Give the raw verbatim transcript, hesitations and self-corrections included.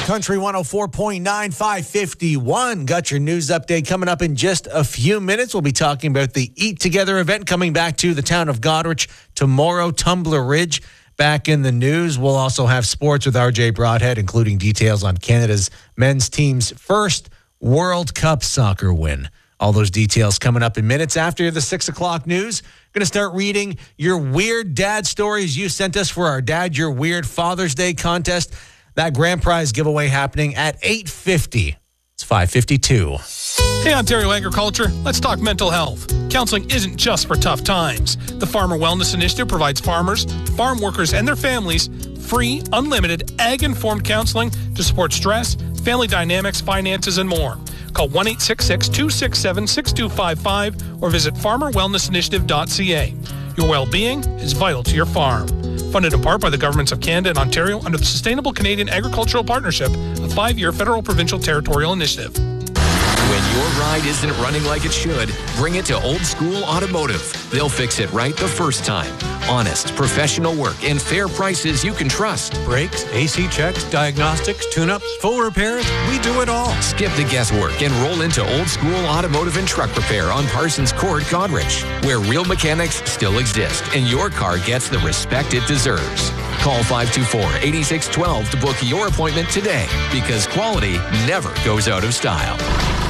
Country one oh four point nine, five fifty-one. Got your news update coming up in just a few minutes. We'll be talking about the Eat Together event coming back to the town of Goderich tomorrow. Tumbler Ridge back in the news. We'll also have sports with R J Broadhead, including details on Canada's men's team's first World Cup soccer win. All those details coming up in minutes after the six o'clock news. Going to start reading your weird dad stories you sent us for our Dad Your Weird Father's Day contest. That grand prize giveaway happening at eight fifty. It's five fifty-two. Hey, Ontario Agriculture, let's talk mental health. Counseling isn't just for tough times. The Farmer Wellness Initiative provides farmers, farm workers, and their families free, unlimited, ag-informed counseling to support stress, family dynamics, finances, and more. Call one eight six six, two six seven, six two five five or visit farmer wellness initiative dot c a. Your well-being is vital to your farm. Funded in part by the governments of Canada and Ontario under the Sustainable Canadian Agricultural Partnership, a five-year federal, provincial, territorial initiative. When your ride isn't running like it should, bring it to Old School Automotive. They'll fix it right the first time. Honest, professional work and fair prices you can trust. Brakes, A C checks, diagnostics, tune-ups, full repairs, we do it all. Skip the guesswork and roll into Old School Automotive and Truck Repair on Parsons Court, Goderich, where real mechanics still exist and your car gets the respect it deserves. Call five two four, eight six one two to book your appointment today, because quality never goes out of style.